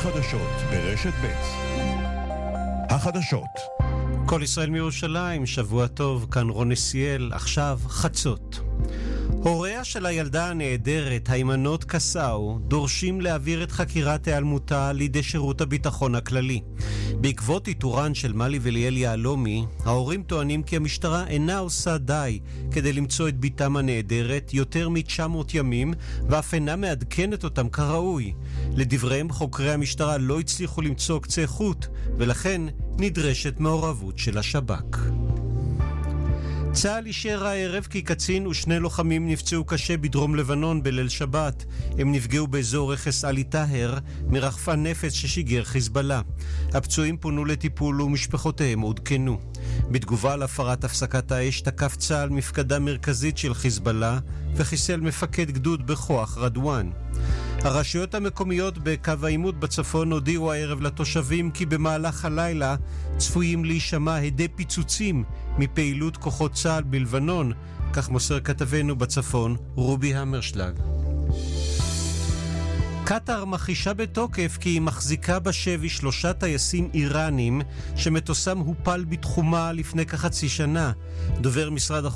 החדשות ברשת ב'. החדשות. כל ישראל מירושלים, שבוע טוב, כאן רון נסיאל, עכשיו חצות. הוריה של הילדה הנהדרת, היימנוט קסאו, דורשים להעביר את חקירת היעלמותה לידי שירות הביטחון הכללי. בעקבות איתורן של מלי וליאל יהלומי, ההורים טוענים כי המשטרה אינה עושה די כדי למצוא את ביתם הנהדרת יותר מ-900 ימים, ואף אינה מעדכנת אותם כראוי. לדבריהם, חוקרי המשטרה לא הצליחו למצוא קצה חוט, ולכן נדרשת מעורבות של השב"כ. צה"ל אישר הערב כי קצין ושני לוחמים נפצעו קשה בדרום לבנון בליל שבת. הם נפגעו באזור רכס עלי טהר מרחפן נפץ ששיגר חיזבאללה. הפצועים פונו לטיפול ומשפחותיהם עודכנו. בתגובה על הפרת הפסקת האש תקף צה"ל מפקדה מרכזית של חיזבאללה וחיסל מפקד גדוד בכוח רדואן. הרשויות המקומיות בקו העימות בצפון הודיעו הערב לתושבים כי במהלך הלילה צפויים להישמע הדי פיצוצים מפעילות כוחות צה"ל בלבנון, כך מוסר כתבנו בצפון רובי המרשלג. קטר מכחישה בתוקף כי היא מחזיקה בשבי 3 טייסים איראנים שמטוסם הופל בתחומה לפני כחצי שנה. דובר משרד החוץ